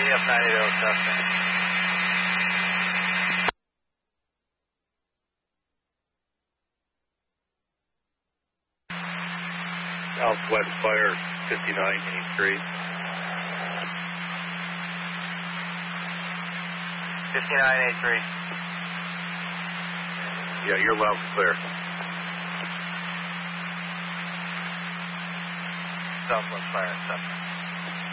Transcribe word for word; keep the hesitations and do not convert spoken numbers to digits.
F nine eight zero, testing. Southwest fire, fifty-nine eighty-three. fifty-nine eighty-three. Yeah, you're loud and clear. Southwest fire, testing.